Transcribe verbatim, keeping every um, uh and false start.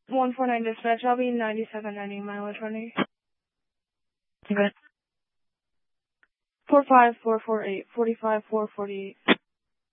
one four nine dispatch, I'll be ninety-seven ninety mileage running. Okay. four five four four eight, forty-five four forty-eight.